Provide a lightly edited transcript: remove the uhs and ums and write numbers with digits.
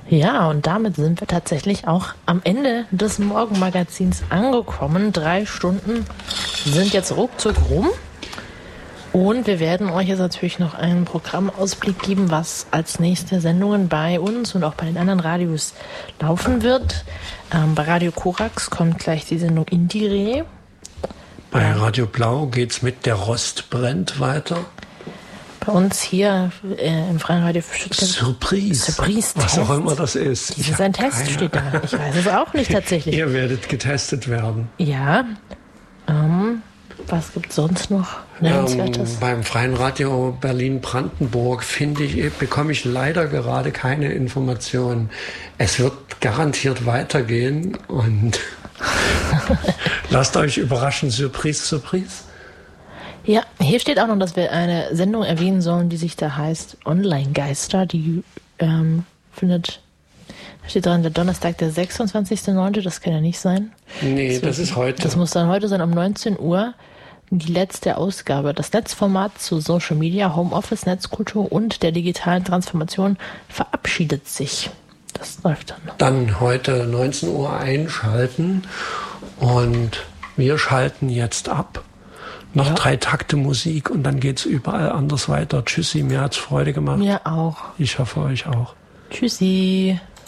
Ja, und damit sind wir tatsächlich auch am Ende des Morgenmagazins angekommen. 3 Stunden sind jetzt ruckzuck rum. Und wir werden euch jetzt natürlich noch einen Programmausblick geben, was als nächste Sendungen bei uns und auch bei den anderen Radios laufen wird. Bei Radio Korax kommt gleich die Sendung Indire. Bei Radio Blau geht's mit Der Rost brennt weiter. Bei uns hier im Freien Radio für Stuttgart. Surprise. Was auch immer das ist. Das ist ein Test, steht da. Ich weiß es auch nicht tatsächlich. Ihr werdet getestet werden. Ja. Was gibt es sonst noch Nennenswertes? Beim Freien Radio Berlin-Brandenburg bekomme ich leider gerade keine Informationen. Es wird garantiert weitergehen und lasst euch überraschen. Surprise, Surprise. Ja, hier steht auch noch, dass wir eine Sendung erwähnen sollen, die sich da heißt Online-Geister. Die findet, da steht dran, der Donnerstag, der 26.09., das kann ja nicht sein. Nee, das ist heute. Das muss dann heute sein, um 19 Uhr. Die letzte Ausgabe. Das Netzformat zu Social Media, Homeoffice, Netzkultur und der digitalen Transformation verabschiedet sich. Das läuft dann. Dann heute 19 Uhr einschalten und wir schalten jetzt ab. Noch 3 Takte Musik und dann geht's überall anders weiter. Tschüssi, mir hat's Freude gemacht. Mir auch. Ich hoffe euch auch. Tschüssi.